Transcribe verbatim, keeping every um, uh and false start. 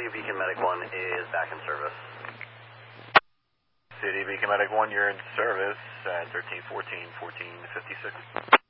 City Beacon Medic one is back in service. City Beacon Medic one, you're in service at thirteen fourteen, fourteen fifty-six.